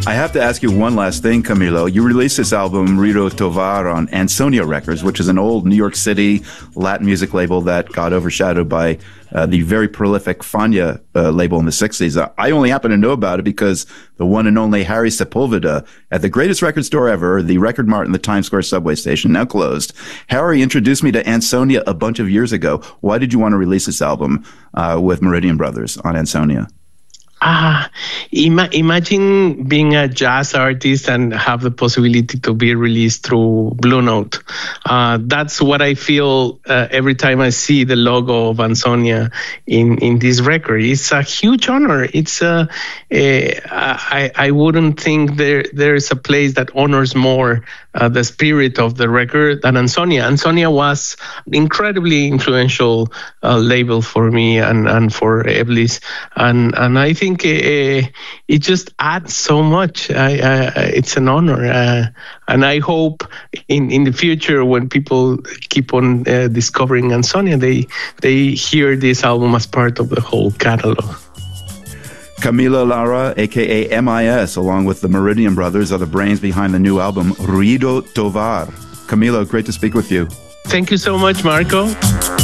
I have to ask you one last thing, Camilo. You released this album, Ruido Tovar, on Ansonia Records, which is an old New York City Latin music label that got overshadowed by the very prolific Fania label in the 60s. I only happen to know about it because the one and only Harry Sepulveda at the greatest record store ever, the Record Mart in the Times Square subway station, now closed. Harry introduced me to Ansonia a bunch of years ago. Why did you want to release this album with Meridian Brothers on Ansonia? Imagine being a jazz artist and have the possibility to be released through Blue Note. That's what I feel every time I see the logo of Ansonia in this record. It's a huge honor. It's I wouldn't think there is a place that honors more the spirit of the record than Ansonia. Ansonia was incredibly influential label for me and for Eblis, and I think it just adds so much. It's an honor, and I hope in the future when people keep on discovering Ansonia, they hear this album as part of the whole catalog. Camilo Lara, a.k.a. MIS, along with the Meridian Brothers, are the brains behind the new album, Ruido Tovar. Camilo, great to speak with you. Thank you so much, Marco.